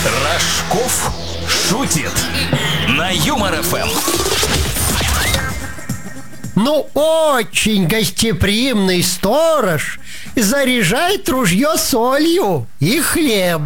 Рожков шутит на Юмор ФМ. Ну, очень гостеприимный сторож заряжает ружье солью и хлеб.